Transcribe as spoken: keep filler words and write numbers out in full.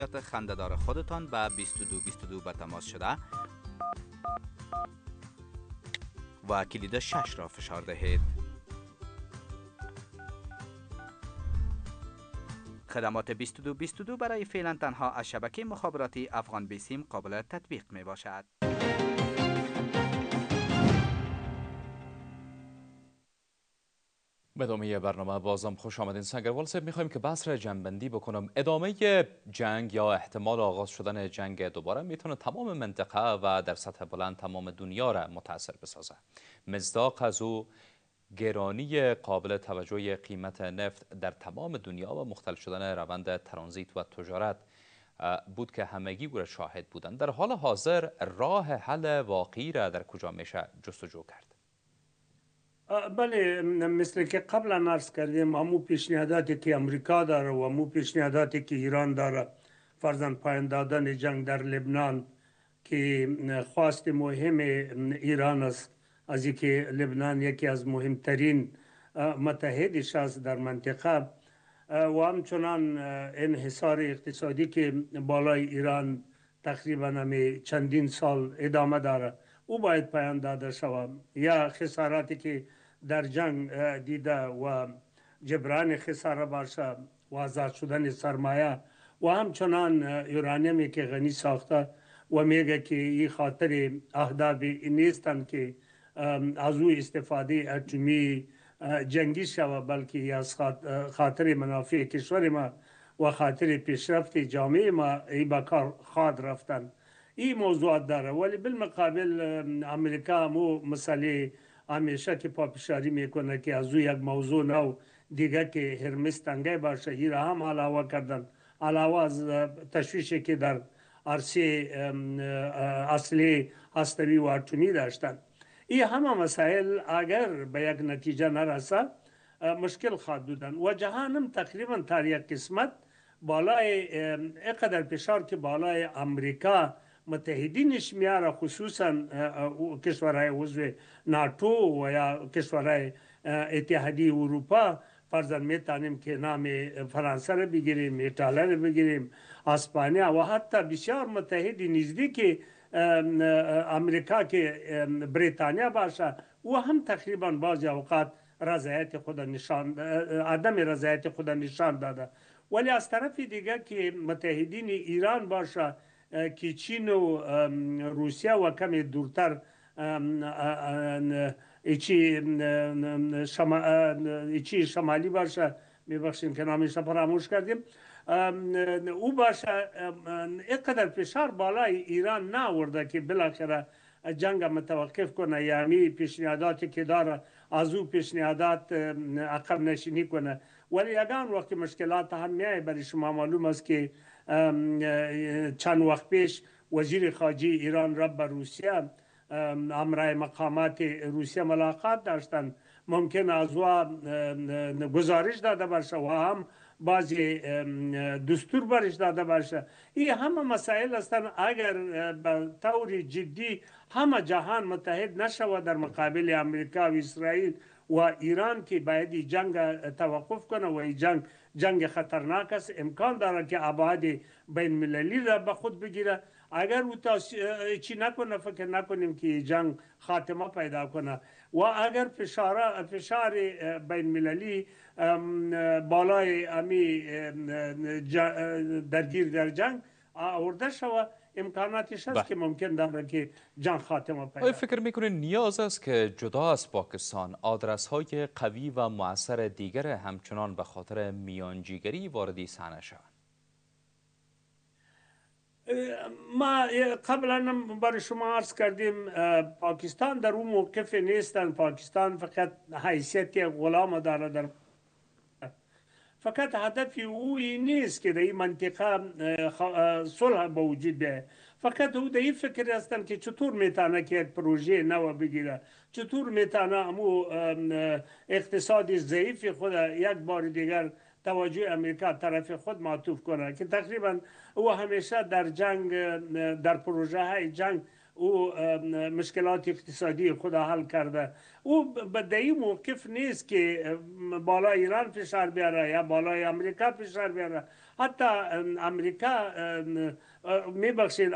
خنده‌دار خودتان به بیست و دو بیست و دو به تماس شده و کلید شش را فشار دهید. خدمات بیست و دو بیست و دو برای فعلا تنها از شبکه مخابراتی افغان بیسیم قابل تطبیق می باشد. به ادامه برنامه بازم خوش آمدین. سنگروال صاحب، میخوایم که بحث را جنبندی بکنم. ادامه جنگ یا احتمال آغاز شدن جنگ دوباره میتونه تمام منطقه و در سطح بلند تمام دنیا را متاثر بسازه. مصداق از او گرانی قابل توجه قیمت نفت در تمام دنیا و مختل شدن روند ترانزیت و تجارت بود که همگی او را شاهد بودند. در حال حاضر راه حل واقعی را در کجا میشه جستجو کرد؟ بله، مثل که قبلا عرض کردیم، همو پیشنهاداتی که امریکا داره و همو پیشنهاداتی که ایران داره، فرضاً پایان دادن جنگ در لبنان که خواست مهم ایران است، از اینکه لبنان یکی از مهمترین متحدش است در منطقه، و همچنان انحصار اقتصادی که بالای ایران تقریبا چندین سال ادامه داره، او باید پایان داده شود. یا خساراتی که در جنگ دیده و جبران خساره باشه و آزاد شدن سرمایه و همچنان یورانیمی که غنی ساخته و میگه که این خاطر اهداف نیستن که از او استفاده اتمی جنگی شود، بلکه از خاطر منافع کشور ما و خاطر پیشرفت جامعه ما ای به کار خواد رفتن. این موضوعات داره، ولی بالمقابل امریکا مو مسئله همیشه که پافشاری میکنه که از او یک موضوع نو دیگه که هرمس تنگه باشه، این را هم علاوه کردن، علاوه از تشویشی که در عرصه اصلی هستوی و اتمی داشتن. این همه مسائل اگر به یک نتیجه نرسه مشکل خواهد بودن و جهان هم تقریبا در یک قسمت بالای اینقدر فشار که بالای امریکا متحدینش میاره، خصوصا کشورهای عضو ناتو و یا کشورهای اتحادیه اروپا، فرضاً میتونیم که نام فرانسه رو بگیریم، ایتالیا رو بگیریم، اسپانیا و حتی بسیار متحد نزدیک امریکا که بریتانیا باشه، و هم تقریبا بعضی اوقات رضایت خود نشان عدم رضایت خود نشان داده. ولی از طرف دیگه که متحدین ایران باشه که چین و روسیه و کمی دورتر ایچی شما ایچی شمالی باشه، میبخشیم که نامش فراموش کردیم، او باشه، اینقدر فشار بالای ایران نآورده که بالاخره جنگ متوقف کنه، یعنی پیشنهاداتی که داره از او پیشنهادات عقب نشینی کنه. ولی یگان وقت مشکلات هم میایه، برای شما معلوم است که چند وقت پیش وزیر خارجه ایران را به روسیه امرای مقامات روسیه ملاقات داشتن، ممکن از او گزارش داده باشه و هم بعضی دستور برش داده باشه. این همه مسائل هستند، اگر به طور جدی همه جهان متحد نشود در مقابل امریکا و اسرائیل و ایران که باید جنگ توقف کنه و این جنگ جنگ خطرناک است، امکان داره که ابعاد بین المللی را به خود بگیره. اگر او چی نکنه، فکر نکنیم که جنگ خاتمه پیدا کنه. و اگر فشار فشار بین المللی بالای امی درگیر در جنگ آورده شود، امکاناتش هست که ممکن داره که جنگ خاتمه پیدا کنه. فکر میکنین نیاز است که جدا از پاکستان آدرس های قوی و مؤثر دیگر همچنان به خاطر میانجیگری واردی صحنه شوند؟ ما قبلا برای شما عرض کردیم پاکستان در اون موقف نیستن. پاکستان فقط حیثیت غلام داره، در فقط هدف او این نیست که در این منطقه صلح به وجود بیاید. فقط او در این فکر هستند که چطور میتونه که یک پروژه نو بگیره، چطور میتونه امو اقتصاد ضعیف خود یک بار دیگر توجه امریکا طرف خود معطوف کنه، که تقریبا او همیشه در جنگ، در پروژه های جنگ او مشکلات اقتصادی خود حل کرده. او به این موقف نیست که بالا ایران فشار بیاره یا بالای امریکا فشار بیاره. حتی امریکا میبخشید